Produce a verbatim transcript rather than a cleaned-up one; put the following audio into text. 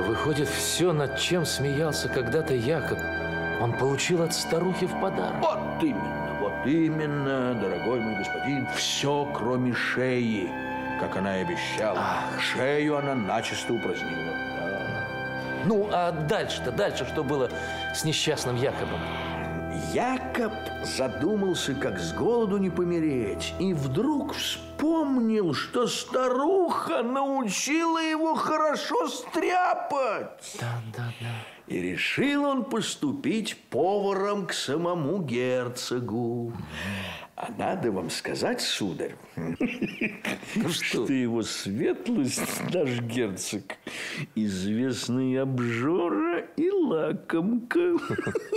Выходит, все, над чем смеялся когда-то Якоб, он получил от старухи в подарок. Вот именно, вот именно, дорогой мой господин. Все, кроме шеи, как она и обещала. Ах. Шею она начисто упразднила. Да. Ну, а дальше-то, дальше что было с несчастным Якобом? Якоб задумался, как с голоду не помереть, и вдруг вспомнил, что старуха научила его хорошо стряпать. Да, да, да. И решил он поступить поваром к самому герцогу. А надо вам сказать, сударь, что его светлость, наш герцог, известный обжора и лакомка.